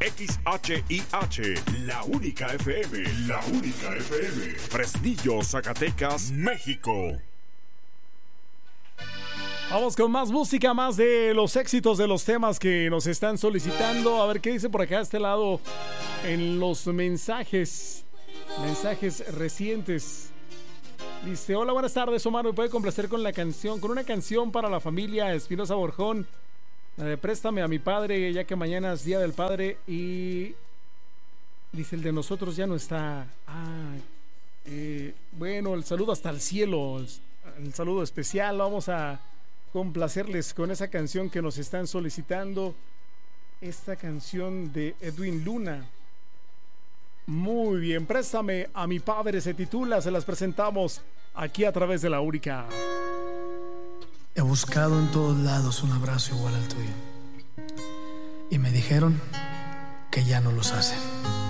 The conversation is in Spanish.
XHIH, la única FM, la única FM. Fresnillo, Zacatecas, México. Vamos con más música, más de los éxitos de los temas que nos están solicitando. A ver qué dice por acá a este lado en los mensajes recientes. Dice: hola, buenas tardes, Omar. ¿Me puede complacer con una canción para la familia Espinosa Borjón? Préstame a mi padre, ya que mañana es Día del Padre. Y dice: el de nosotros ya no está. Bueno, el saludo hasta el cielo, el saludo especial. Vamos a complacerles con esa canción que nos están solicitando, esta canción de Edwin Luna. Muy bien, Préstame a mi padre se titula, se las presentamos aquí a través de la única. He buscado en todos lados un abrazo igual al tuyo, y me dijeron que ya no los hacen.